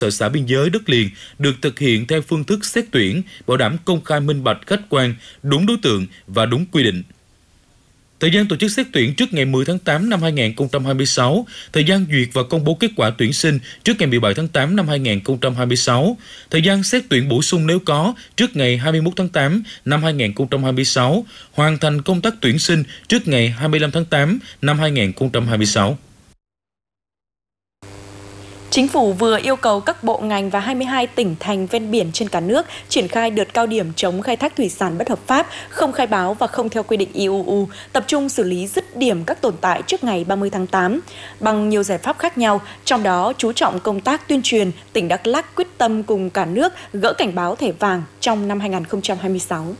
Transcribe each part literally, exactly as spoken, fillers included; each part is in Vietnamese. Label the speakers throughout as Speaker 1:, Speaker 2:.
Speaker 1: Ở xã biên giới đất liền được thực hiện theo phương thức xét tuyển, bảo đảm công khai minh bạch, khách quan, đúng đối tượng và đúng quy định. Thời gian tổ chức xét tuyển trước ngày mười tháng tám năm hai nghìn không trăm hai mươi sáu, thời gian duyệt và công bố kết quả tuyển sinh trước ngày mười bảy tháng tám năm hai nghìn không trăm hai mươi sáu, thời gian xét tuyển bổ sung nếu có trước ngày hai mươi mốt tháng tám năm hai nghìn không trăm hai mươi sáu, hoàn thành công tác tuyển sinh trước ngày hai mươi lăm tháng tám năm hai nghìn không trăm hai mươi sáu.
Speaker 2: Chính phủ vừa yêu cầu các bộ ngành và hai mươi hai tỉnh thành ven biển trên cả nước triển khai đợt cao điểm chống khai thác thủy sản bất hợp pháp, không khai báo và không theo quy định i u u, tập trung xử lý dứt điểm các tồn tại trước ngày ba mươi tháng tám. Bằng nhiều giải pháp khác nhau, trong đó chú trọng công tác tuyên truyền, tỉnh Đắk Lắk quyết tâm cùng cả nước gỡ cảnh báo thẻ vàng trong năm hai nghìn không trăm hai mươi sáu.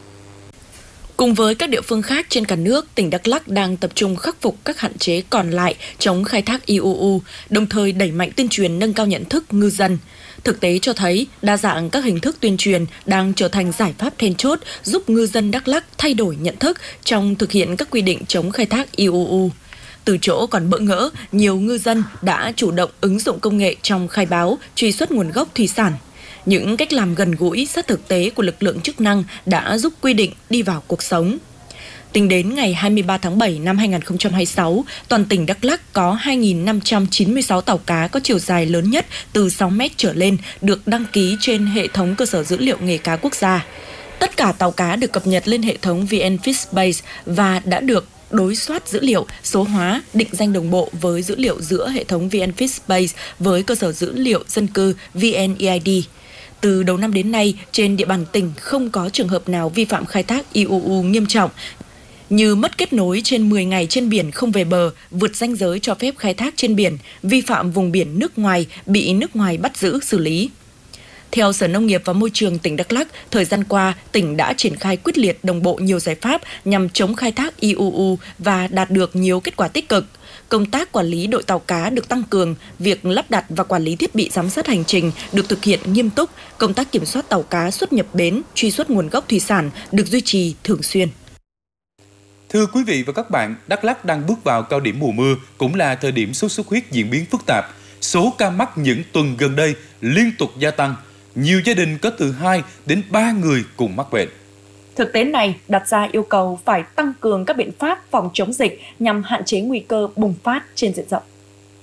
Speaker 2: Cùng với các địa phương khác trên cả nước, tỉnh Đắk Lắk đang tập trung khắc phục các hạn chế còn lại chống khai thác i u u, đồng thời đẩy mạnh tuyên truyền nâng cao nhận thức ngư dân. Thực tế cho thấy, đa dạng các hình thức tuyên truyền đang trở thành giải pháp then chốt giúp ngư dân Đắk Lắk thay đổi nhận thức trong thực hiện các quy định chống khai thác i u u. Từ chỗ còn bỡ ngỡ, nhiều ngư dân đã chủ động ứng dụng công nghệ trong khai báo, truy xuất nguồn gốc thủy sản. Những cách làm gần gũi, sát thực tế của lực lượng chức năng đã giúp quy định đi vào cuộc sống. Tính đến ngày hai mươi ba tháng bảy năm hai nghìn không trăm hai mươi sáu, toàn tỉnh Đắk Lắk có hai nghìn năm trăm chín mươi sáu tàu cá có chiều dài lớn nhất từ sáu mét trở lên được đăng ký trên hệ thống cơ sở dữ liệu nghề cá quốc gia. Tất cả tàu cá được cập nhật lên hệ thống vê en Fishbase và đã được đối soát dữ liệu, số hóa, định danh đồng bộ với dữ liệu giữa hệ thống vê en Fishbase với cơ sở dữ liệu dân cư vê en e i đê. Từ đầu năm đến nay, trên địa bàn tỉnh không có trường hợp nào vi phạm khai thác i u u nghiêm trọng, như mất kết nối trên mười ngày trên biển không về bờ, vượt ranh giới cho phép khai thác trên biển, vi phạm vùng biển nước ngoài, bị nước ngoài bắt giữ xử lý. Theo Sở Nông nghiệp và Môi trường tỉnh Đắk Lắk, thời gian qua, tỉnh đã triển khai quyết liệt đồng bộ nhiều giải pháp nhằm chống khai thác i u u và đạt được nhiều kết quả tích cực. Công tác quản lý đội tàu cá được tăng cường, việc lắp đặt và quản lý thiết bị giám sát hành trình được thực hiện nghiêm túc, công tác kiểm soát tàu cá xuất nhập bến, truy xuất nguồn gốc thủy sản được duy trì thường xuyên.
Speaker 1: Thưa quý vị và các bạn, Đắk Lắk đang bước vào cao điểm mùa mưa, cũng là thời điểm sốt xuất huyết diễn biến phức tạp. Số ca mắc những tuần gần đây liên tục gia tăng. Nhiều gia đình có từ hai đến ba người cùng mắc bệnh.
Speaker 2: Thực tế này đặt ra yêu cầu phải tăng cường các biện pháp phòng chống dịch nhằm hạn chế nguy cơ bùng phát trên diện rộng.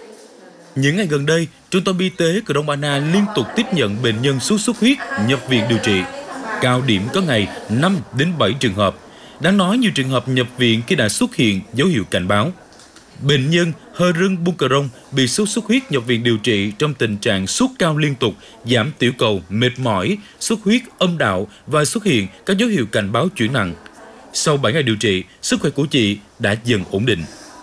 Speaker 1: Những ngày gần đây, Trung tâm Y tế Crong Anna liên tục tiếp nhận bệnh nhân sốt xuất huyết nhập viện điều trị. Cao điểm có ngày năm đến bảy trường hợp. Đáng nói nhiều trường hợp nhập viện khi đã xuất hiện dấu hiệu cảnh báo. Bệnh nhân Hơ Rưng Bung Cờ Rông bị sốt xuất huyết nhập viện điều trị trong tình trạng sốt cao liên tục, giảm tiểu cầu, mệt mỏi, xuất huyết âm đạo và xuất hiện các dấu hiệu cảnh báo chuyển nặng. Sau bảy ngày điều trị, sức khỏe của chị đã dần ổn định.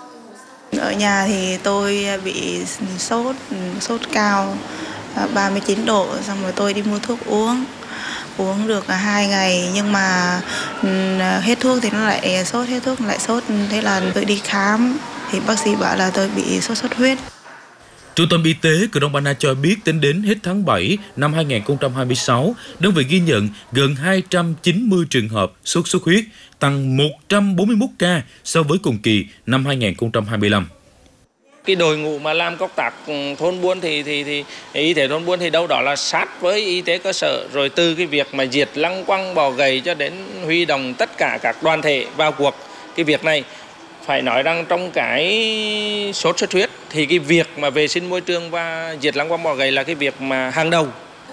Speaker 3: Ở nhà thì tôi bị sốt, sốt cao ba mươi chín độ, xong rồi tôi đi mua thuốc uống. Uống được hai ngày nhưng mà hết thuốc thì nó lại sốt, hết thuốc lại sốt. Thế là tôi đi khám thì bác sĩ bảo là tôi bị sốt xuất huyết.
Speaker 1: Trung tâm Y tế Crong Anna cho biết tính đến hết tháng bảy năm hai nghìn không trăm hai mươi sáu, đơn vị ghi nhận gần hai trăm chín mươi trường hợp sốt xuất huyết, tăng một trăm bốn mươi mốt ca so với cùng kỳ năm hai nghìn không trăm hai mươi lăm.
Speaker 4: Cái đội ngũ mà làm công tác thôn buôn thì thì thì y tế thôn buôn thì đâu đó là sát với y tế cơ sở, rồi từ cái việc mà diệt lăng quăng bò gầy cho đến huy động tất cả các đoàn thể vào cuộc cái việc này. Phải nói rằng trong cái sốt xuất huyết thì cái việc mà vệ sinh môi trường và diệt lăng quăng bò gầy là cái việc mà hàng đầu.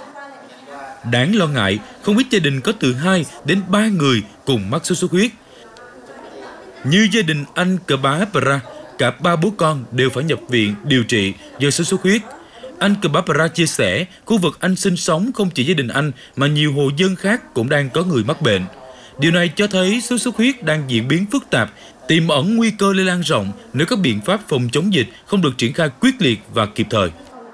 Speaker 1: Đáng lo ngại, không ít gia đình có từ hai đến ba người cùng mắc sốt xuất huyết. Như gia đình anh Cờ Bá Pra, cả ba bố con đều phải nhập viện điều trị do sốt xuất huyết. Anh Cờ Bá Pra chia sẻ, khu vực anh sinh sống không chỉ gia đình anh mà nhiều hộ dân khác cũng đang có người mắc bệnh. Điều này cho thấy sốt xuất huyết đang diễn biến phức tạp, tiềm ẩn nguy cơ lây lan rộng nếu các biện pháp phòng chống dịch không được triển khai quyết liệt và kịp thời.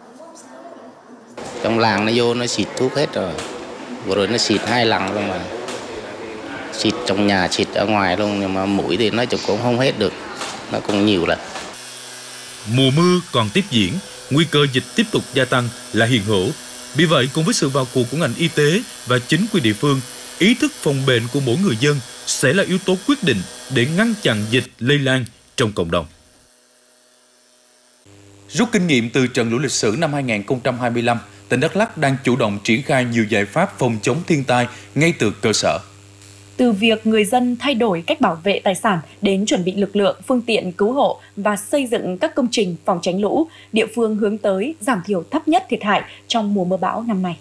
Speaker 5: Trong làng nó vô nó xịt thuốc hết rồi, vừa rồi nó xịt hai lần luôn mà, xịt trong nhà, xịt ở ngoài luôn, nhưng mà mũi thì nó cũng không hết được, nó cũng nhiều lần.
Speaker 1: Mùa mưa còn tiếp diễn, nguy cơ dịch tiếp tục gia tăng là hiện hữu. Vì vậy, cùng với sự vào cuộc của ngành y tế và chính quyền địa phương, ý thức phòng bệnh của mỗi người dân sẽ là yếu tố quyết định để ngăn chặn dịch lây lan trong cộng đồng. Rút kinh nghiệm từ trận lũ lịch sử năm hai nghìn không trăm hai mươi lăm, tỉnh Đắk Lắk đang chủ động triển khai nhiều giải pháp phòng chống thiên tai ngay từ cơ sở.
Speaker 2: Từ việc người dân thay đổi cách bảo vệ tài sản đến chuẩn bị lực lượng, phương tiện cứu hộ và xây dựng các công trình phòng tránh lũ, địa phương hướng tới giảm thiểu thấp nhất thiệt hại trong mùa mưa bão năm nay.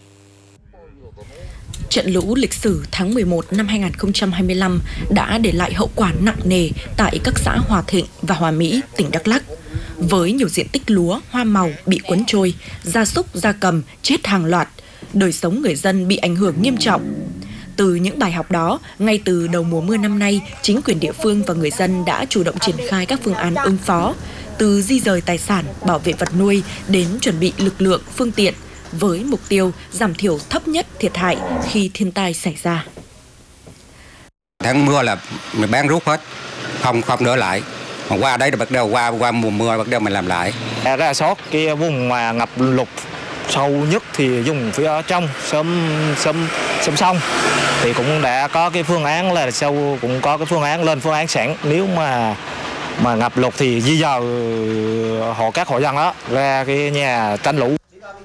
Speaker 2: Trận lũ lịch sử tháng mười một năm hai nghìn không trăm hai mươi lăm đã để lại hậu quả nặng nề tại các xã Hòa Thịnh và Hòa Mỹ, tỉnh Đắk Lắk. Với nhiều diện tích lúa, hoa màu bị cuốn trôi, gia súc, gia cầm chết hàng loạt, đời sống người dân bị ảnh hưởng nghiêm trọng. Từ những bài học đó, ngay từ đầu mùa mưa năm nay, chính quyền địa phương và người dân đã chủ động triển khai các phương án ứng phó, từ di dời tài sản, bảo vệ vật nuôi đến chuẩn bị lực lượng, phương tiện, với mục tiêu giảm thiểu thấp nhất thiệt hại khi thiên tai xảy ra.
Speaker 6: Tháng mưa là mình bán rút hết, không không đỡ lại. Mà qua đấy là bắt đầu qua qua mùa mưa bắt đầu mình làm lại.
Speaker 7: Ra soát cái vùng mà ngập lụt sâu nhất thì dùng phía trong sớm sớm sớm xong thì cũng đã có cái phương án là sâu cũng có cái phương án lên phương án sẵn, nếu mà mà ngập lụt thì di dời hộ các hộ dân đó ra cái nhà tránh lũ.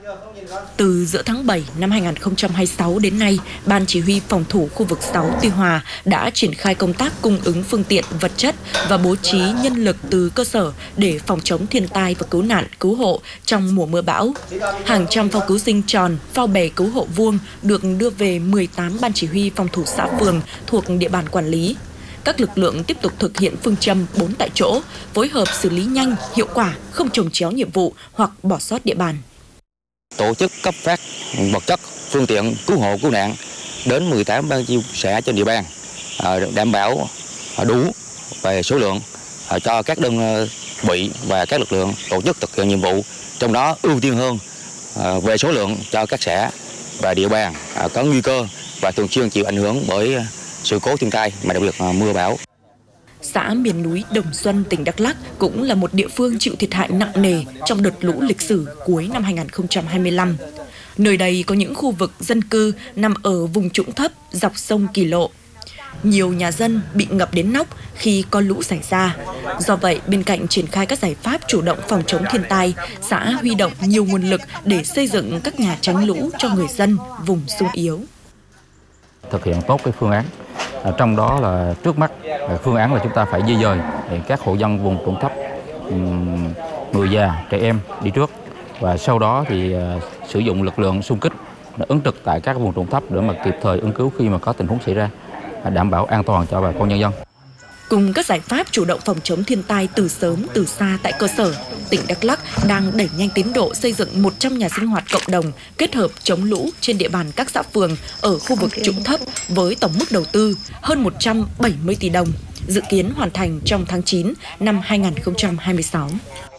Speaker 2: Từ giữa tháng bảy năm hai nghìn không trăm hai mươi sáu đến nay, Ban Chỉ huy Phòng thủ khu vực sáu Tuy Hòa đã triển khai công tác cung ứng phương tiện, vật chất và bố trí nhân lực từ cơ sở để phòng chống thiên tai và cứu nạn, cứu hộ trong mùa mưa bão. Hàng trăm phao cứu sinh tròn, phao bè cứu hộ vuông được đưa về mười tám Ban Chỉ huy Phòng thủ xã phường thuộc địa bàn quản lý. Các lực lượng tiếp tục thực hiện phương châm bốn tại chỗ, phối hợp xử lý nhanh, hiệu quả, không chồng chéo nhiệm vụ hoặc bỏ sót địa bàn.
Speaker 8: Tổ chức cấp phát vật chất, phương tiện cứu hộ cứu nạn đến mười tám ban chi xã trên địa bàn, đảm bảo đủ về số lượng cho các đơn vị và các lực lượng tổ chức thực hiện nhiệm vụ, trong đó ưu tiên hơn về số lượng cho các xã và địa bàn có nguy cơ và thường xuyên chịu ảnh hưởng bởi sự cố thiên tai, mà đặc biệt là mưa bão.
Speaker 2: Xã miền núi Đồng Xuân, tỉnh Đắk Lắk cũng là một địa phương chịu thiệt hại nặng nề trong đợt lũ lịch sử cuối năm hai nghìn không trăm hai mươi lăm. Nơi đây có những khu vực dân cư nằm ở vùng trũng thấp dọc sông Kỳ Lộ. Nhiều nhà dân bị ngập đến nóc khi có lũ xảy ra. Do vậy, bên cạnh triển khai các giải pháp chủ động phòng chống thiên tai, xã huy động nhiều nguồn lực để xây dựng các nhà tránh lũ cho người dân vùng xung yếu.
Speaker 9: Thực hiện tốt cái phương án. Trong đó là trước mắt phương án là chúng ta phải di dời các hộ dân vùng trũng thấp, người già, trẻ em đi trước, và sau đó thì sử dụng lực lượng xung kích ứng trực tại các vùng trũng thấp để mà kịp thời ứng cứu khi mà có tình huống xảy ra, đảm bảo an toàn cho bà con nhân dân.
Speaker 2: Cùng các giải pháp chủ động phòng chống thiên tai từ sớm từ xa tại cơ sở, tỉnh Đắk Lắk đang đẩy nhanh tiến độ xây dựng một trăm nhà sinh hoạt cộng đồng kết hợp chống lũ trên địa bàn các xã phường ở khu vực trũng thấp với tổng mức đầu tư hơn một trăm bảy mươi tỷ đồng, dự kiến hoàn thành trong tháng chín năm hai nghìn không trăm hai mươi sáu.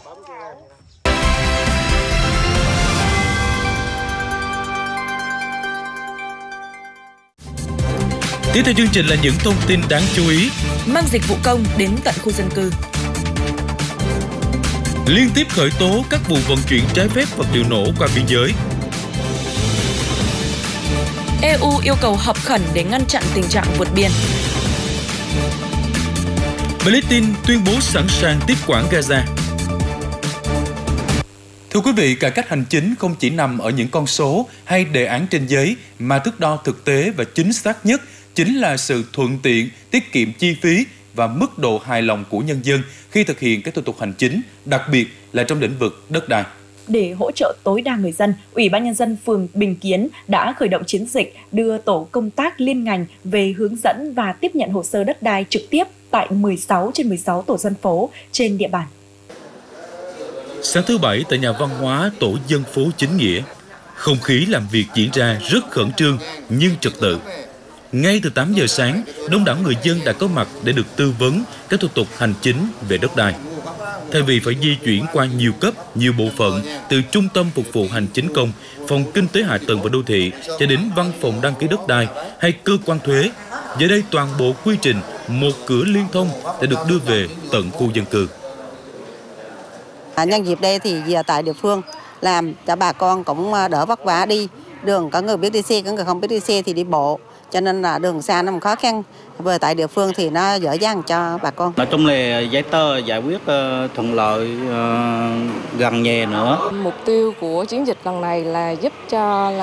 Speaker 1: Tiếp theo chương trình là những thông tin đáng chú ý.
Speaker 2: Mang dịch vụ công đến tận khu dân cư.
Speaker 1: Liên tiếp khởi tố các vụ vận chuyển trái phép vật liệu nổ qua biên giới.
Speaker 2: e u yêu cầu họp khẩn để ngăn chặn tình trạng vượt biên.
Speaker 1: Palestine tuyên bố sẵn sàng tiếp quản Gaza. Thưa quý vị, cải cách hành chính không chỉ nằm ở những con số hay đề án trên giấy, mà thước đo thực tế và chính xác nhất chính là sự thuận tiện, tiết kiệm chi phí và mức độ hài lòng của nhân dân khi thực hiện các thủ tục hành chính, đặc biệt là trong lĩnh vực đất đai.
Speaker 2: Để hỗ trợ tối đa người dân, Ủy ban Nhân dân phường Bình Kiến đã khởi động chiến dịch đưa tổ công tác liên ngành về hướng dẫn và tiếp nhận hồ sơ đất đai trực tiếp tại mười sáu trên mười sáu tổ dân phố trên địa bàn.
Speaker 1: Sáng thứ Bảy tại nhà văn hóa tổ dân phố Chính Nghĩa, không khí làm việc diễn ra rất khẩn trương nhưng trật tự. Ngay từ tám giờ sáng, đông đảo người dân đã có mặt để được tư vấn các thủ tục hành chính về đất đai. Thay vì phải di chuyển qua nhiều cấp, nhiều bộ phận, từ Trung tâm Phục vụ Hành chính công, Phòng Kinh tế Hạ tầng và Đô thị cho đến Văn phòng đăng ký đất đai hay cơ quan thuế, giờ đây toàn bộ quy trình một cửa liên thông đã được đưa về tận khu dân cư.
Speaker 10: Nhân dịp đây thì giờ tại địa phương làm cho bà con cũng đỡ vất vả đi đường, có người biết đi xe, có người không biết đi xe thì đi bộ. cho nên là đường xa nó khó khăn. Về tại địa phương thì nó dễ dàng cho bà con.
Speaker 11: Nói chung là giấy tờ giải quyết uh, thuận lợi, uh, gần nhà nữa.
Speaker 12: Mục tiêu của chiến dịch lần này là giúp cho